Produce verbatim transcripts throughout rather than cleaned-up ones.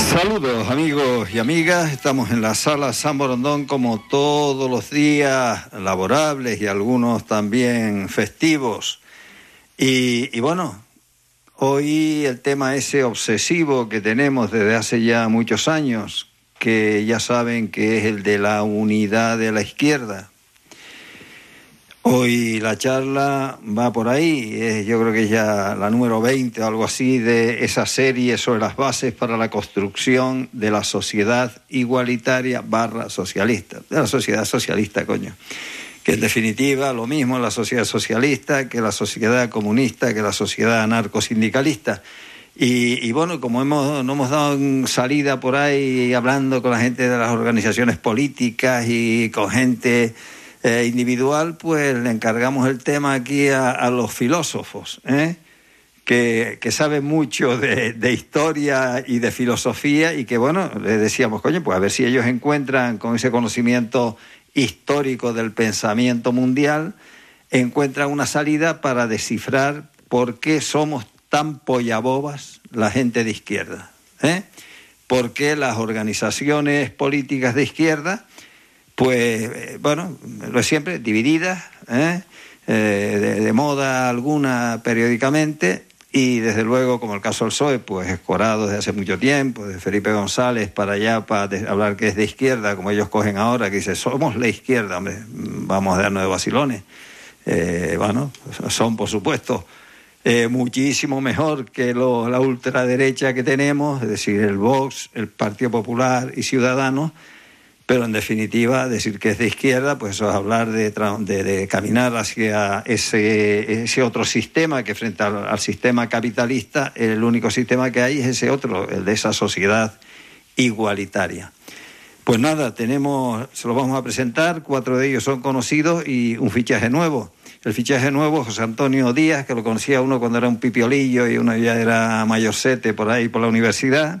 Saludos amigos y amigas, estamos en la sala San Borondón como todos los días laborables y algunos también festivos. Y, y bueno, hoy el tema ese obsesivo que tenemos desde hace ya muchos años, que ya saben que es el de la unidad de la izquierda. Hoy la charla va por ahí, eh, yo creo que es ya la número veinte o algo así de esa serie sobre las bases para la construcción de la sociedad igualitaria barra socialista, de la sociedad socialista, coño. Que en definitiva lo mismo la sociedad socialista que la sociedad comunista, que la sociedad anarcosindicalista. Y, y bueno, como hemos, no hemos dado salida por ahí hablando con la gente de las organizaciones políticas y con gente eh, individual, pues le encargamos el tema aquí a, a los filósofos, ¿eh? que, que saben mucho de, de historia y de filosofía y que, bueno, les decíamos, coño, pues a ver si ellos encuentran con ese conocimiento histórico del pensamiento mundial, encuentran una salida para descifrar por qué somos tan pollabobas la gente de izquierda, ¿eh? ¿Por qué las organizaciones políticas de izquierda, pues, eh, bueno, lo es siempre, divididas, ¿eh? Eh, de, de moda alguna periódicamente, y desde luego, como el caso del P S O E, pues escorado desde hace mucho tiempo, de Felipe González para allá, para de, hablar que es de izquierda, como ellos cogen ahora, que dice, somos la izquierda, hombre, vamos a darnos de vacilones. Eh, bueno, son, por supuesto, Eh, muchísimo mejor que lo, la ultraderecha que tenemos, es decir, el Vox, el Partido Popular y Ciudadanos, pero en definitiva decir que es de izquierda, pues eso es hablar de, de, de caminar hacia ese, ese otro sistema que frente al, al sistema capitalista, el único sistema que hay es ese otro, el de esa sociedad igualitaria. Pues nada, tenemos, se lo vamos a presentar, cuatro de ellos son conocidos y un fichaje nuevo. El fichaje nuevo, José Antonio Díaz, que lo conocía uno cuando era un pipiolillo y uno ya era mayorcete por ahí por la universidad.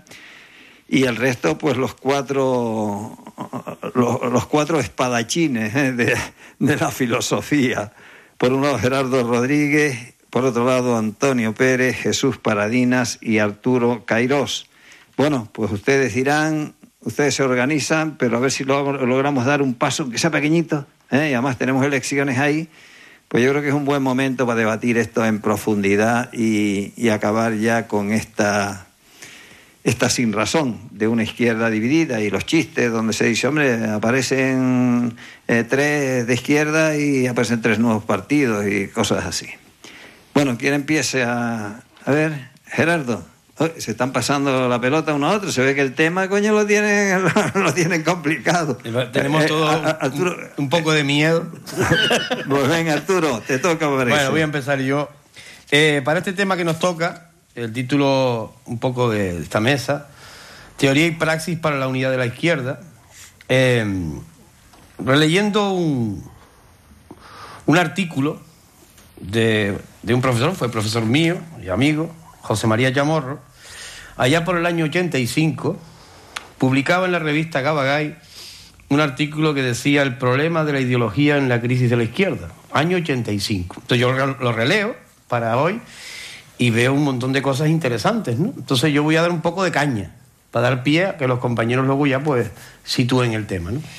Y el resto, pues los cuatro, los, los cuatro espadachines ¿eh? de, de la filosofía. Por un lado Gerardo Rodríguez, por otro lado Antonio Pérez, Jesús Paradinas y Arturo Cairós. Bueno, pues ustedes dirán, ustedes se organizan, pero a ver si lo, logramos dar un paso, aunque sea pequeñito, ¿eh? Y además tenemos elecciones ahí. Pues yo creo que es un buen momento para debatir esto en profundidad y, y acabar ya con esta, esta sinrazón de una izquierda dividida y los chistes donde se dice, hombre, aparecen eh, tres de izquierda y aparecen tres nuevos partidos y cosas así. Bueno, ¿quién empiece a...? A ver, Gerardo. Oh, se están pasando la pelota uno a otro. Se ve que el tema, coño, lo tienen, lo tienen complicado. Tenemos eh, todo eh, Arturo, un, un poco de miedo. Pues venga, Arturo, te toca ver Bueno, eso. voy a empezar yo. Eh, para este tema que nos toca, el título un poco de esta mesa, Teoría y Praxis para la Unidad de la Izquierda, eh, releyendo un, un artículo de, de un profesor, fue profesor mío y amigo, José María Chamorro, allá por el año ochenta y cinco, publicaba en la revista Gabagay un artículo que decía el problema de la ideología en la crisis de la izquierda, año ochenta y cinco. Entonces yo lo releo para hoy y veo un montón de cosas interesantes, ¿no? Entonces yo voy a dar un poco de caña para dar pie a que los compañeros luego ya pues sitúen el tema, ¿no?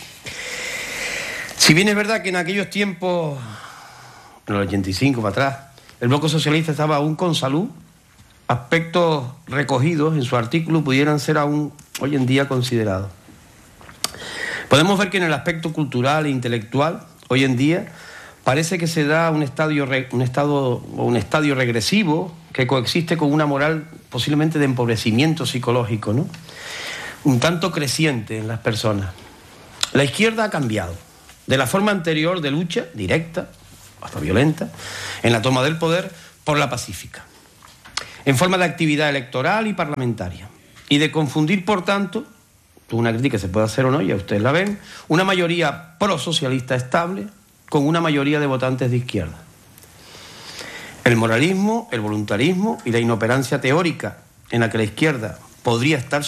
Si bien es verdad que en aquellos tiempos, en el ochenta y cinco para atrás, el bloque socialista estaba aún con salud, aspectos recogidos en su artículo pudieran ser aún hoy en día considerados. Podemos ver que en el aspecto cultural e intelectual, hoy en día, parece que se da un estadio, un estado, un estadio regresivo que coexiste con una moral posiblemente de empobrecimiento psicológico, ¿no? Un tanto creciente en las personas. La izquierda ha cambiado de la forma anterior de lucha, directa, hasta violenta, en la toma del poder, por la pacífica, en forma de actividad electoral y parlamentaria, y de confundir, por tanto, una crítica se puede hacer o no, ya ustedes la ven, una mayoría prosocialista estable con una mayoría de votantes de izquierda. El moralismo, el voluntarismo y la inoperancia teórica en la que la izquierda podría estar